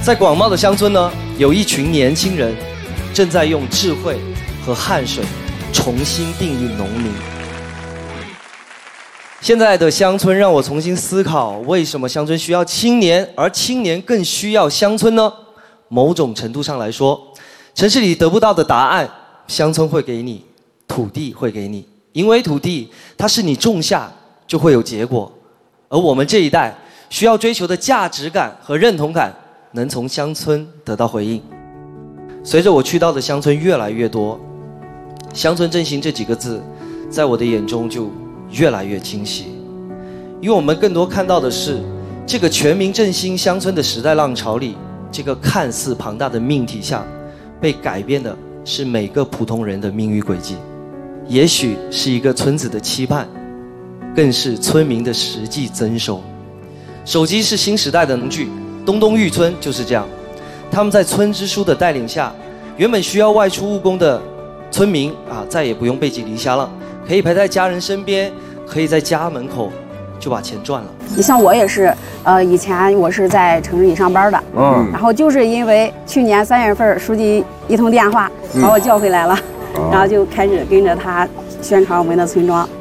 在广袤的乡村呢，有一群年轻人正在用智慧和汗水重新定义农民。现在的乡村让我重新思考，为什么乡村需要青年，而青年更需要乡村呢？某种程度上来说，城市里得不到的答案，乡村会给你，土地会给你，因为土地它是你种下就会有结果，而我们这一代需要追求的价值感和认同感，能从乡村得到回应。随着我去到的乡村越来越多，乡村振兴这几个字在我的眼中就越来越清晰，因为我们更多看到的是这个全民振兴乡村的时代浪潮里，这个看似庞大的命题下被改变的是每个普通人的命运轨迹，也许是一个村子的期盼，更是村民的实际增收。手机是新时代的农具，东东峪村就是这样，他们在村支书的带领下，原本需要外出务工的村民再也不用背井离乡了，可以陪在家人身边，可以在家门口就把钱赚了。 你像我也是，以前我是在城市里上班的，然后就是因为去年3月份书记一通电话把我叫回来了，然后就开始跟着他宣传我们的村庄。